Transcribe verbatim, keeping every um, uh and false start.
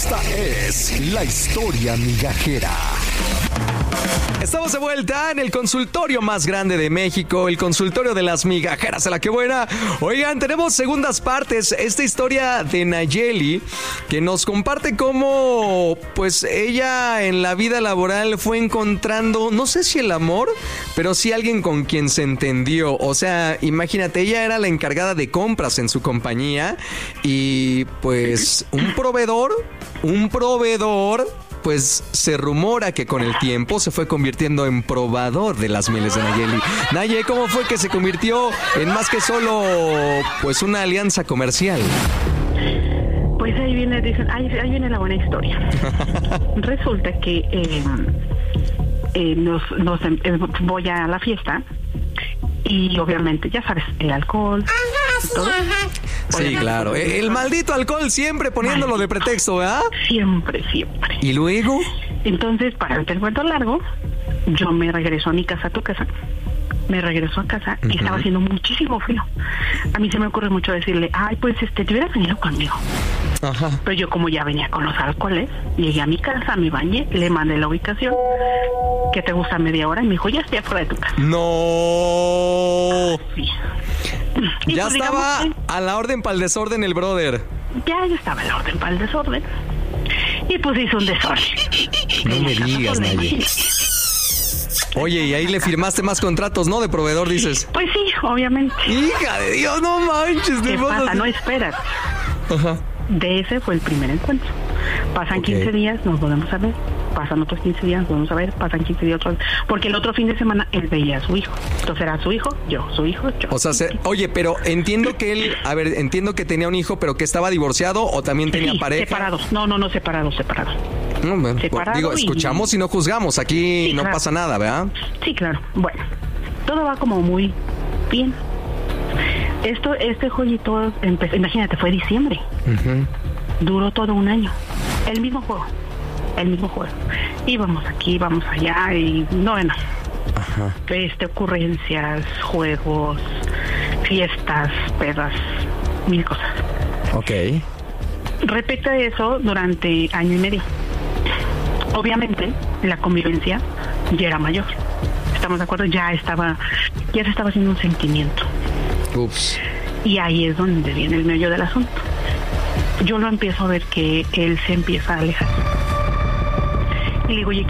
Esta es la historia migajera. Estamos de vuelta en el consultorio más grande de México, el consultorio de las migajeras. A la que buena. Oigan, tenemos segundas partes. Esta historia de Nayeli, que nos comparte cómo, pues, ella en la vida laboral fue encontrando, no sé si el amor, pero sí alguien con quien se entendió. O sea, imagínate, ella era la encargada de compras en su compañía y, pues, un proveedor, un proveedor... pues se rumora que con el tiempo se fue convirtiendo en probador de las mieles de Nayeli. Naye, ¿cómo fue que se convirtió en más que solo pues una alianza comercial? Pues ahí viene, dicen, ahí, ahí viene la buena historia. Resulta que eh, eh, nos, nos eh, voy a la fiesta y obviamente, ya sabes, el alcohol. ¿Todo? Sí, claro. El, el maldito alcohol siempre poniéndolo de pretexto, ¿verdad? Siempre, siempre. ¿Y luego? Entonces, para el cuento largo, yo me regreso a mi casa, a tu casa. Me regreso a casa y uh-huh. estaba haciendo muchísimo frío. A mí se me ocurre mucho decirle, ay, pues este, te hubieras venido conmigo. Ajá. Pero yo, como ya venía con los alcoholes, llegué a mi casa, me bañé, le mandé la ubicación, que te gusta media hora, y me dijo, ya estoy afuera de tu casa. ¡No! Sí. Y ya pues, estaba digamos, a la orden para el desorden el brother. Ya, ya estaba a la orden para el desorden. Y pues hizo un desorden. No me digas, Naye. Oye, y ahí le firmaste más contratos, ¿no? De proveedor, dices. Pues sí, obviamente. Hija de Dios, no manches. ¿Qué pasa? No esperas. Ajá. De ese fue el primer encuentro. Pasan okay. quince días, nos volvemos a ver. Pasan otros quince días, nos volvemos a ver. Pasan quince días otros. Porque el otro fin de semana él veía a su hijo. Entonces era su hijo, yo, su hijo, yo. O sea, se, oye, pero entiendo que él, a ver, entiendo que tenía un hijo, pero que estaba divorciado o también tenía sí, pareja. separados. No, no, no, separados, separados. No, bueno, Separado digo, escuchamos y... y no juzgamos. Aquí sí, no claro. pasa nada, ¿verdad? Sí, claro. Bueno, todo va como muy bien. Esto, este jueguito empezó, imagínate, fue diciembre. Uh-huh. Duró todo un año. El mismo juego. El mismo juego. Íbamos aquí, íbamos allá y no, bueno. Ajá. Este, ocurrencias, juegos, fiestas, pedas, mil cosas. Ok. Respecto a eso, durante año y medio. Obviamente, la convivencia ya era mayor. ¿Estamos de acuerdo? Ya estaba, ya se estaba haciendo un sentimiento. Ups. Y ahí es donde viene el meollo del asunto. Yo lo empiezo a ver que él se empieza a alejar. Y le digo, oye,